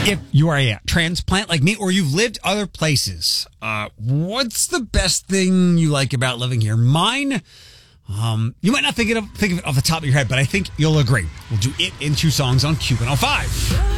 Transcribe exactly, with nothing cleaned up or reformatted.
If you are a transplant like me or you've lived other places, uh, what's the best thing you like about living here? Mine, um, you might not think, it of, think of it off the top of your head, but I think you'll agree. We'll do it in two songs on Q one oh five.